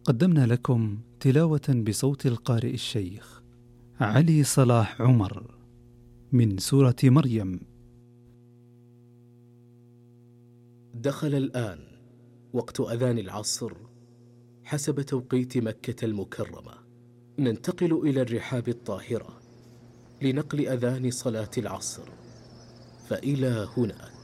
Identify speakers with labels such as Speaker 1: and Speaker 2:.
Speaker 1: قدمنا لكم تلاوة بصوت القارئ الشيخ علي صلاح عمر من سورة مريم.
Speaker 2: دخل الآن وقت أذان العصر حسب توقيت مكة المكرمة. ننتقل إلى الرحاب الطاهرة لنقل أذان صلاة العصر، فإلى هناك.